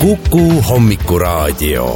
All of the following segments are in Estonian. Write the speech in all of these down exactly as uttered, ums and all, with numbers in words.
Kuku hommikuraadio.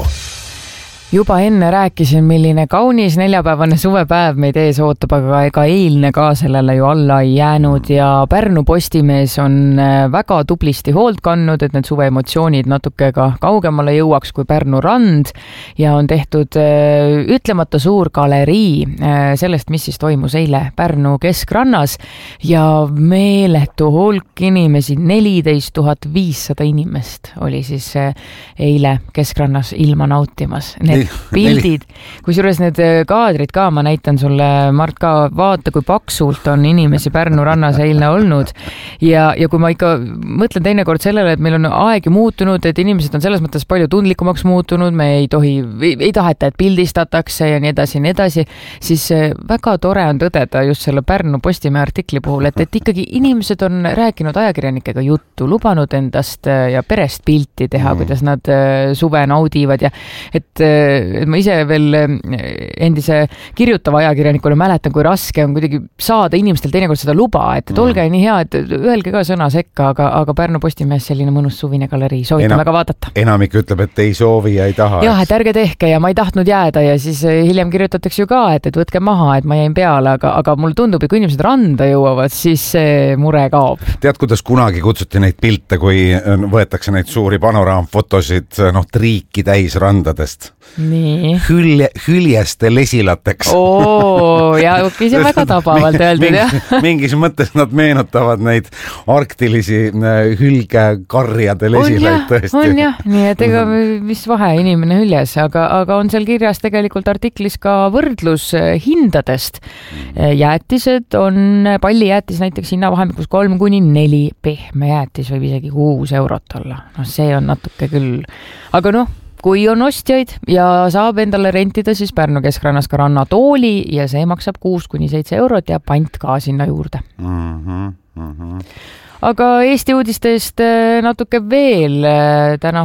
Juba enne rääkisin, milline kaunis neljapäevane suvepäev meid ees ootab, aga ega eilne ka sellele ju alla ei jäänud ja Pärnu Postimees on väga tublisti hoolt kandnud, et need suveemotsioonid natuke ka kaugemale jõuaks kui Pärnu rand ja on tehtud ütlemata suur galerii sellest, mis siis toimus eile Pärnu keskrannas ja meeletu hulk inimesi, neliteist tuhat viissada inimest oli siis eile keskrannas ilma nautimas. Need pildid, kusjuures need kaadrid ka, ma näitan sulle, Mart, ka vaata, kui paksult on inimesi Pärnu rannas eilne olnud ja, ja kui ma ikka mõtlen teinekord sellele, et meil on aeg muutunud, et inimesed on selles mõttes palju tundlikumaks muutunud, me ei tohi, ei, ei taheta, et pildistatakse ja nii edasi, nii edasi, siis väga tore on tõdeda just selle Pärnu Postimehe artikli puhul, et, et ikkagi inimesed on rääkinud ajakirjanikega juttu, lubanud endast ja perest pilti teha, mm. kuidas nad suve naudivad ja et et ma ise veel endise kirjutava ajakirjanikuna mäletan, kui raske on kuidagi saada inimestel teinekord seda luba, et, et olge nii hea, et öelge ka sõna sekka, aga, aga Pärnu Postimehes selline mõnus suvine galerii, soovitan Enam, väga vaadata. Enamik ütleb, et ei soovi ja ei taha. Jah, et ärge tehke ja ma ei tahtnud jääda ja siis hiljem kirjutatakse ju ka, et, et võtke maha, et ma jäin peale, aga, aga mulle tundub, et kui inimesed randa jõuavad, siis see mure kaob. Tead, kuidas kunagi kutsuti neid pilte, kui võetakse neid suuri panoraamfotosid, noh, triiki täis randadest? Nii. Hülje, hyljeste lesilateks. Oo, ja see on väga tabavalt öeldud, jah. Mingis mõttes nad meenutavad neid arktilisi hülgekarjade lesilaid tõesti. On jah, nii et ega mis vahe inimene hüljes, aga, aga on seal kirjas tegelikult artiklis ka võrdlus hindadest. Jäätised on, pallijäätis näiteks hinnavahemikus kolm kuni neli, pehme jäätis võib isegi kuus eurot olla. No see on natuke küll, aga noh, kui on ostjaid ja saab endale rentida, siis Pärnu keskrannas ka rannatooli ja see maksab kuus kuni seitse eurot ja pant ka sinna juurde. Mm-hmm, mm-hmm. Aga Eesti uudistest natuke veel täna